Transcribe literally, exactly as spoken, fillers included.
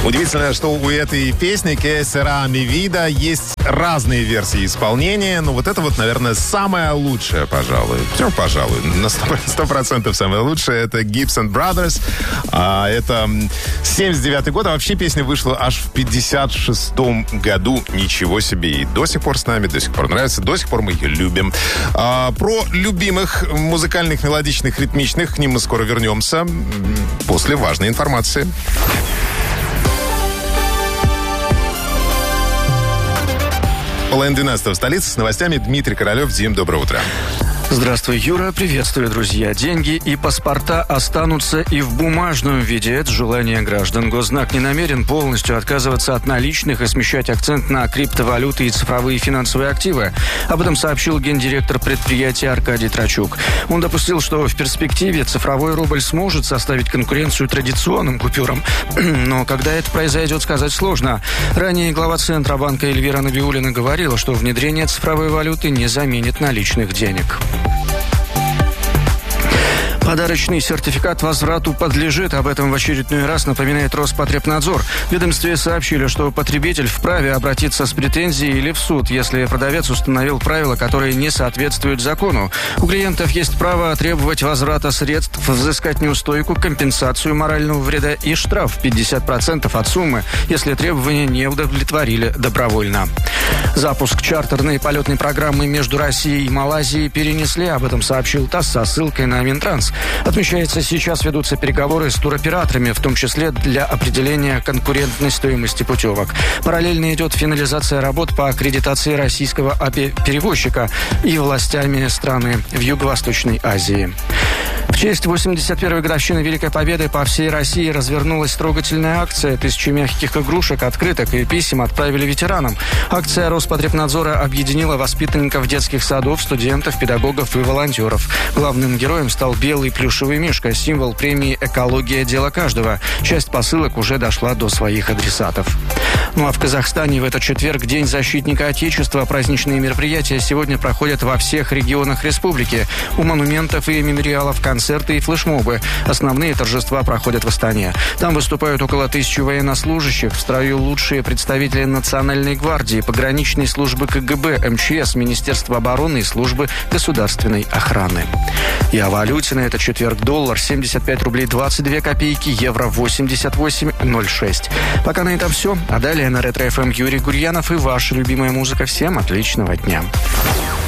Удивительно, что у этой песни «Que sera mi vida» есть разные версии исполнения, но вот это вот, наверное, самая лучшая, пожалуй. Все, пожалуй, на сто процентов самая лучшая. Это Gibson Brothers. А, это семьдесят девятый год, а вообще песня вышла аж в пятьдесят шестом году. Ничего себе. И до сих пор с нами, до сих пор нравится, до сих пор мы ее любим. А, про любимых музыкальных, мелодичных, ритмичных, к ним мы скоро вернемся после важной информации. Половина двенадцатого в столице с новостями Дмитрий Королев. Дим, доброе утро. Здравствуй, Юра. Приветствую, друзья. Деньги и паспорта останутся и в бумажном виде. Это желание граждан. Госзнак не намерен полностью отказываться от наличных и смещать акцент на криптовалюты и цифровые финансовые активы. Об этом сообщил гендиректор предприятия Аркадий Трачук. Он допустил, что в перспективе цифровой рубль сможет составить конкуренцию традиционным купюрам. Но когда это произойдет, сказать сложно. Ранее глава Центробанка Эльвира Набиуллина говорила, что внедрение цифровой валюты не заменит наличных денег. Подарочный сертификат возврату подлежит. Об этом в очередной раз напоминает Роспотребнадзор. В ведомстве сообщили, что потребитель вправе обратиться с претензией или в суд, если продавец установил правила, которые не соответствуют закону. У клиентов есть право требовать возврата средств, взыскать неустойку, компенсацию морального вреда и штраф пятьдесят процентов от суммы, если требования не удовлетворили добровольно. Запуск чартерной полетной программы между Россией и Малайзией перенесли. Об этом сообщил ТАСС со ссылкой на Минтранс. Отмечается, сейчас ведутся переговоры с туроператорами, в том числе для определения конкурентной стоимости путевок. Параллельно идет финализация работ по аккредитации российского авиаперевозчика и властями страны в Юго-Восточной Азии. В честь восемьдесят первой годовщины Великой Победы по всей России развернулась трогательная акция. Тысячи мягких игрушек, открыток и писем отправили ветеранам. Акция Роспотребнадзора объединила воспитанников детских садов, студентов, педагогов и волонтеров. Главным героем стал белый плюшевый мишка, символ премии «Экология. Дело каждого». Часть посылок уже дошла до своих адресатов. Ну а в Казахстане в этот четверг День защитника Отечества. Праздничные мероприятия сегодня проходят во всех регионах республики. У монументов и мемориалов концерты и флешмобы. Основные торжества проходят в Астане. Там выступают около тысячи военнослужащих. В строю лучшие представители Национальной гвардии, пограничной службы КГБ, МЧС, Министерства обороны и службы государственной охраны. И о валюте на этот четверг: доллар семьдесят пять рублей двадцать две копейки, евро восемьдесят восемь ноль шесть. Пока на этом все. А далее на Ретро-ФМ Юрий Гурьянов и ваша любимая музыка. Всем отличного дня.